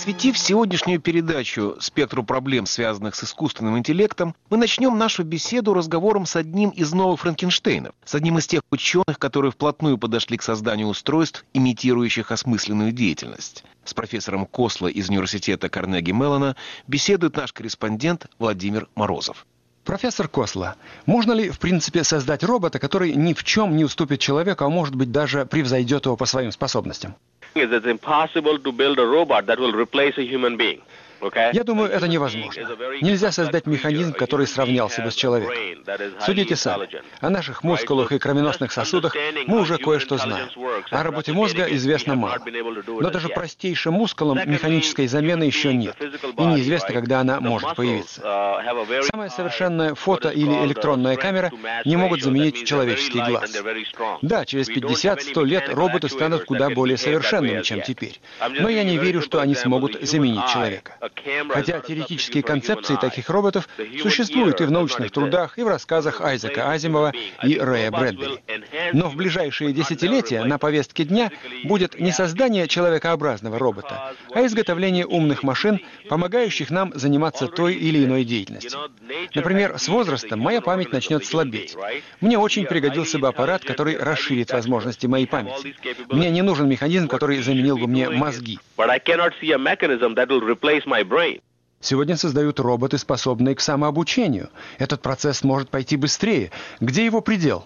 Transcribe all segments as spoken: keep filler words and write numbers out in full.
Посвятив сегодняшнюю передачу спектру проблем, связанных с искусственным интеллектом, мы начнем нашу беседу разговором с одним из новых Франкенштейнов, с одним из тех ученых, которые вплотную подошли к созданию устройств, имитирующих осмысленную деятельность. С профессором Косло из университета Карнеги-Меллона беседует наш корреспондент Владимир Морозов. Профессор Косло, можно ли, в принципе, создать робота, который ни в чем не уступит человеку, а может быть даже превзойдет его по своим способностям? Я думаю, это невозможно. Нельзя создать механизм, который сравнялся бы с человеком. Судите сами. О наших мускулах и кровеносных сосудах мы уже кое-что знаем. О работе мозга известно мало. Но даже простейшим мускулам механической замены еще нет. И неизвестно, когда она может появиться. Самая совершенная фото- или электронная камера не могут заменить человеческий глаз. Да, через пятьдесят-сто лет роботы станут куда более совершенными, чем теперь. Но я не верю, что они смогут заменить человека. Хотя теоретические концепции таких роботов существуют и в научных трудах, и в рассказах Айзека Азимова и Рэя Брэдбери. Но в ближайшие десятилетия на повестке дня будет не создание человекообразного робота, а изготовление умных машин, помогающих нам заниматься той или иной деятельностью. Например, с возрастом моя память начнет слабеть. Мне очень пригодился бы аппарат, который расширит возможности моей памяти. Мне не нужен механизм, который заменил бы мне мозги. Сегодня создают роботы, способные к самообучению. Этот процесс может пойти быстрее. Где его предел?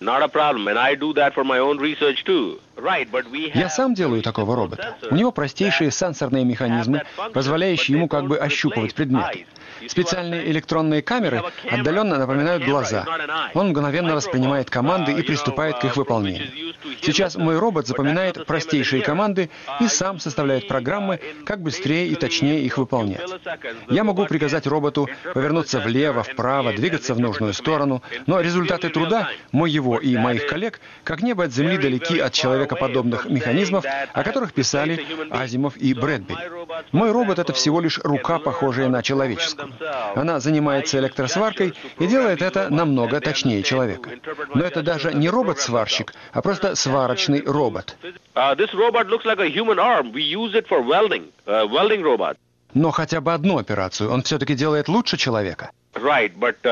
Я сам делаю такого робота. У него простейшие сенсорные механизмы, позволяющие ему как бы ощупывать предметы. Специальные электронные камеры отдаленно напоминают глаза. Он мгновенно воспринимает команды и приступает к их выполнению. Сейчас мой робот запоминает простейшие команды и сам составляет программы, как быстрее и точнее их выполнять. Я могу приказать роботу повернуться влево, вправо, двигаться в нужную сторону, но результаты труда моего и моих коллег как небо от земли далеки от человекоподобных механизмов, о которых писали Азимов и Брэдбери. Мой робот — это всего лишь рука, похожая на человеческую. Она занимается электросваркой и делает это намного точнее человека. Но это даже не робот-сварщик, а просто сварочный робот. Но хотя бы одну операцию он все-таки делает лучше человека. Да,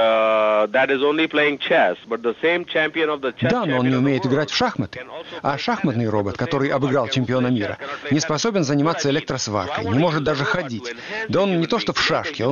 но он не умеет играть в шахматы. А шахматный робот, который обыграл чемпиона мира, не способен заниматься электросваркой, не может даже ходить. Да он не то что в шашки, он